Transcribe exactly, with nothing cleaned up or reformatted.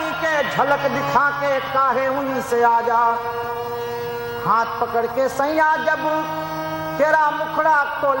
जवानी के झलक दिखा के काहे उन्हीं से आजा। हाथ पकड़ के सैया जब तेरा मुखड़ा खोले